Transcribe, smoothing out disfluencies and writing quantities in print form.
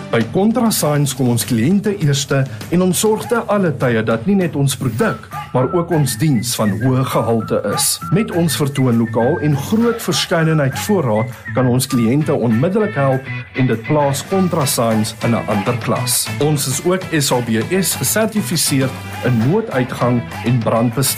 By ContraScience kom ons kliënte eerste en ons sorg te alle tye dat nie net ons produk, maar ook ons diens van hoë gehalte is. Met ons vertoonlokaal en groot verskeidenheid voorraad kan ons kliënte onmiddellik help en dit plaas ContraScience in 'n ander klas. Ons is ook SABS gesertifiseerd in nooduitgang en brandbestryding.